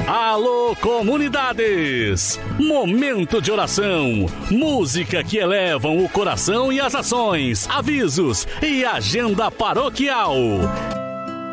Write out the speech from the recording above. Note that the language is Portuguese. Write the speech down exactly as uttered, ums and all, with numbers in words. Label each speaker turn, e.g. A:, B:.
A: Alô, comunidades! Momento de oração. Música que elevam o coração e as ações, avisos e agenda paroquial.